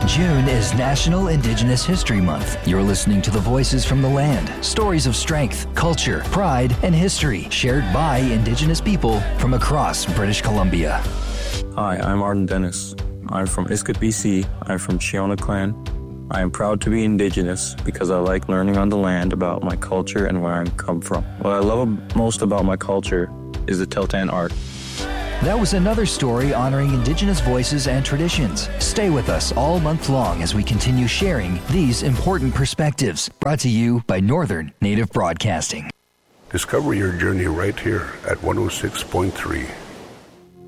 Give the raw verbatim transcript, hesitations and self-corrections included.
June is National Indigenous History Month. You're listening to the voices from the land, stories of strength, culture, pride, and history shared by Indigenous people from across British Columbia. Hi, I'm Arden Dennis. I'm from Iskut, B C. I'm from Chiona Clan. I am proud to be Indigenous because I like learning on the land about my culture and where I come from. What I love most about my culture is the Teltan art. That was another story honoring Indigenous voices and traditions. Stay with us all month long as we continue sharing these important perspectives. Brought to you by Northern Native Broadcasting. Discover your journey right here at one oh six point three